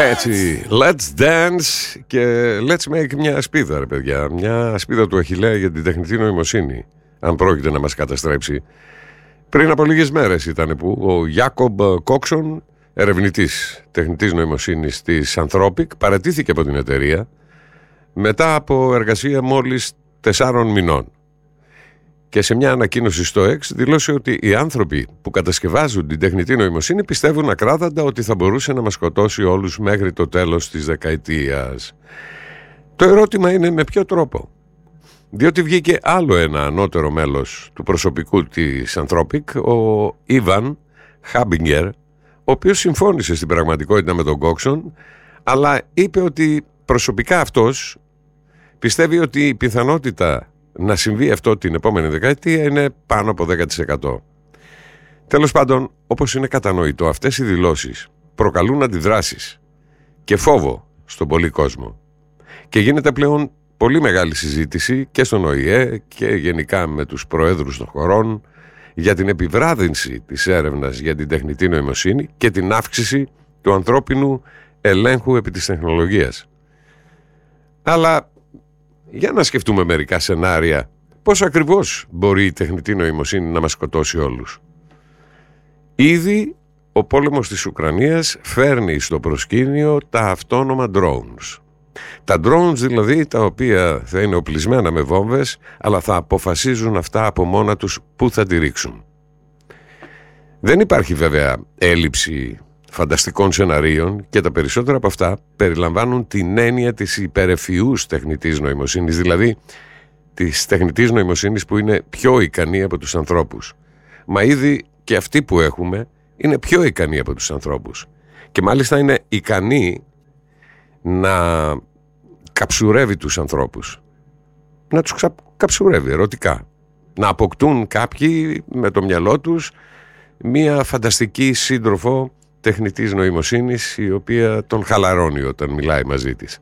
Έτσι, let's dance και let's make μια ασπίδα, ρε παιδιά. Μια ασπίδα του Αχιλλέα για την τεχνητή νοημοσύνη, αν πρόκειται να μας καταστρέψει. Πριν από λίγες μέρες ήταν που ο Γιάκομπ Κόξον, ερευνητής τεχνητής νοημοσύνης της Anthropic, παραιτήθηκε από την εταιρεία μετά από εργασία μόλις 4 μηνών. Και σε μια ανακοίνωση στο X δήλωσε ότι οι άνθρωποι που κατασκευάζουν την τεχνητή νοημοσύνη πιστεύουν ακράδαντα ότι θα μπορούσε να μας σκοτώσει όλους μέχρι το τέλος της δεκαετίας. Το ερώτημα είναι με ποιο τρόπο. Διότι βγήκε άλλο ένα ανώτερο μέλος του προσωπικού της Anthropic, ο Ιβαν Χάμπιγκερ, ο οποίος συμφώνησε στην πραγματικότητα με τον Κόξον, αλλά είπε ότι προσωπικά αυτός πιστεύει ότι η πιθανότητα να συμβεί αυτό την επόμενη δεκαετία είναι πάνω από 10%. Τέλος πάντων, όπως είναι κατανοητό, αυτές οι δηλώσεις προκαλούν αντιδράσεις και φόβο στον πολύ κόσμο. Και γίνεται πλέον πολύ μεγάλη συζήτηση και στον ΟΗΕ και γενικά με τους προέδρους των χωρών για την επιβράδυνση της έρευνας για την τεχνητή νοημοσύνη και την αύξηση του ανθρώπινου ελέγχου επί της τεχνολογίας. Αλλά για να σκεφτούμε μερικά σενάρια πώς ακριβώς μπορεί η τεχνητή νοημοσύνη να μας σκοτώσει όλους. Ήδη ο πόλεμος της Ουκρανίας φέρνει στο προσκήνιο τα αυτόνομα drones. Τα drones δηλαδή τα οποία θα είναι οπλισμένα με βόμβες, αλλά θα αποφασίζουν αυτά από μόνα τους πού θα τη ρίξουν. Δεν υπάρχει βέβαια έλλειψη φανταστικών σεναρίων και τα περισσότερα από αυτά περιλαμβάνουν την έννοια της υπερεφιούς τεχνητής νοημοσύνης, δηλαδή της τεχνητής νοημοσύνης που είναι πιο ικανή από τους ανθρώπους. Μα ήδη και αυτή που έχουμε είναι πιο ικανή από τους ανθρώπους και μάλιστα είναι ικανή να καψουρεύει τους ανθρώπους, να τους καψουρεύει ερωτικά, να αποκτούν κάποιοι με το μυαλό τους μία φανταστική σύντροφο τεχνητής νοημοσύνης η οποία τον χαλαρώνει όταν μιλάει μαζί της.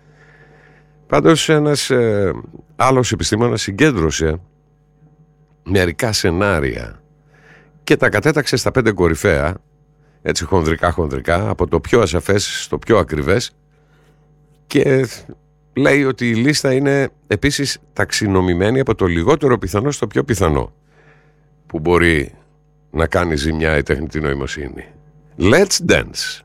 Πάντως ένας άλλος επιστήμονας συγκέντρωσε μερικά σενάρια και τα κατέταξε στα 5 κορυφαία, έτσι χονδρικά, από το πιο ασαφές στο πιο ακριβές, και λέει ότι η λίστα είναι επίσης ταξινομημένη από το λιγότερο πιθανό στο πιο πιθανό που μπορεί να κάνει ζημιά η τεχνητή νοημοσύνη. Let's dance.